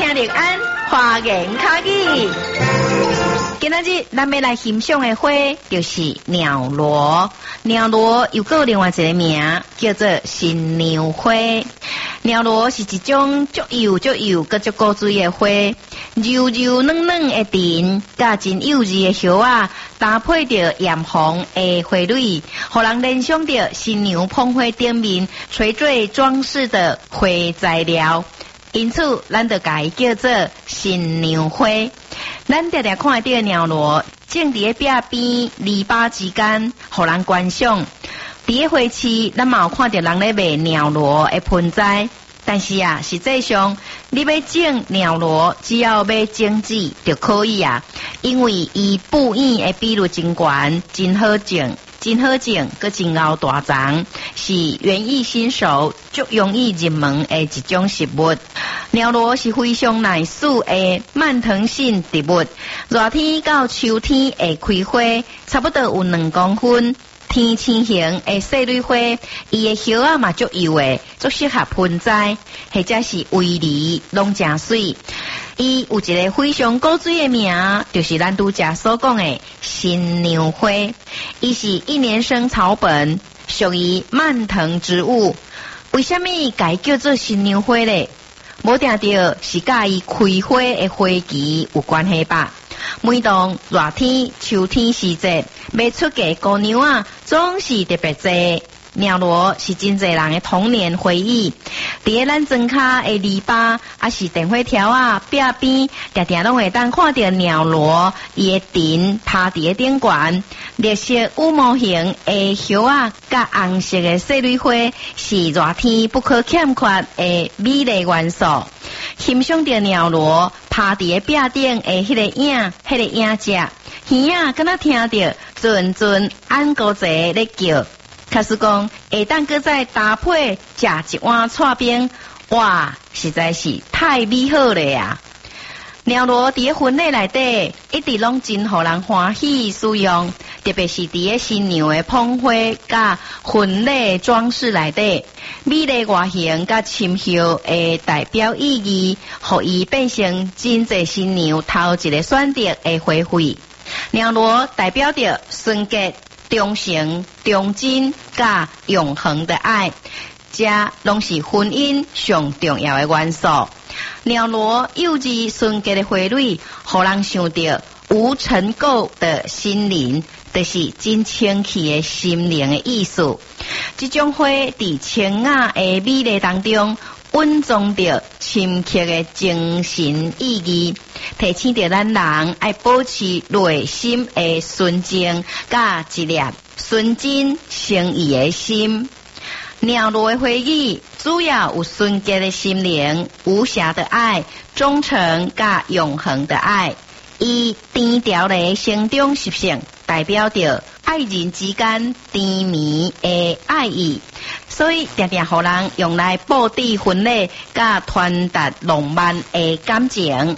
听立安花言巧语。今仔日咱要来欣赏的花就是鸟罗，鸟罗又有另外一个名叫做新娘花。鸟罗是一种足幼、佮足古锥的花，柔柔软软的藤，甲真幼稚的叶啊，搭配着艳红的花蕊，互人联想着新娘捧花顶面垂坠装饰的花材料，因此咱就甲伊叫做新娘花。咱常常看到鸟罗种伫壁边篱笆之间，互人观赏。伫花市，咱嘛有看到人咧卖鸟罗的盆栽，但是啊，实际上你要种鸟罗，只要买种子就可以啊，因为伊布院的比率真悬，真好种，佮真熬大丛，是园艺新手足容易入门的一种植物。鸟罗是非常耐暑的蔓藤性植物，热天到秋天会开花，差不多有2公分。天青型的细蕊花，伊的叶啊嘛足幼的，足适合盆栽或者是围篱，拢真水。伊有一个非常古锥的名，就是咱拄则所讲的新娘花。伊是一年生草本，属于蔓藤植物。为什么该叫做新娘花呢？无定着是甲伊开花的花期有关系吧？每当热天、秋天时节，要出嫁姑娘啊，总是特别多。鸟罗是真侪人的童年回忆。伫咱庄骹的篱笆，还是电火条啊壁边，常常拢会当看到鸟罗，伊的藤趴伫个顶悬，绿色羽毛形的叶啊，甲红色的细蕊花，是热天不可欠缺的美丽元素。欣赏着鸟罗趴伫个壁顶的迄个影只，耳啊，敢若听着阵阵安哥节咧叫。假使讲下当搁再搭配食一碗串冰，哇，实在是太美好了呀！鸟罗伫个婚礼内底，一直拢真互人欢喜使用，特别是伫个新娘的捧花甲婚礼装饰内底，美丽外形甲深厚的代表意义，互伊变成真侪新娘头一个选择的花卉。鸟罗代表着纯洁、忠诚、忠贞甲永恒的爱，这拢是婚姻上重要的元素。鸟罗幼稚纯洁的花蕊，互人想到无尘垢的心灵，就是真清气的心灵的意思。这种花伫清雅的美丽当中，蕴藏着深刻的精神意义，提醒着咱人爱保持内心的纯净，甲一粒纯真诚意的心。鸟罗的花语主要有纯洁的心灵、无瑕的爱、忠诚甲永恒的爱。伊甜调的声中习性，代表着爱人之间甜蜜的爱意，所以常常互人用来布置婚礼，甲传达浪漫的感情。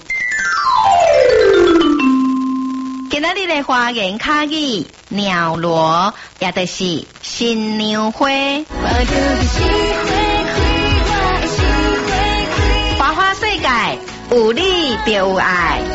今仔日的花言巧语，鸟罗也就是新娘花。花花世界，有你就有爱。